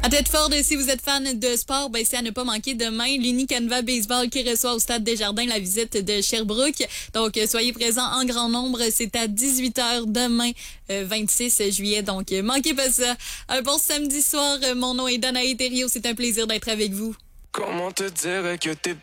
À Thetford, si vous êtes fan de sport, ben c'est à ne pas manquer demain l'Uni Canva Baseball qui reçoit au Stade Desjardins la visite de Sherbrooke. Donc, soyez présents en grand nombre. C'est à 18h demain, 26 juillet. Donc, manquez pas ça. Un bon samedi soir. Mon nom est Danae Thériault. C'est un plaisir d'être avec vous. Comment te dire que t'es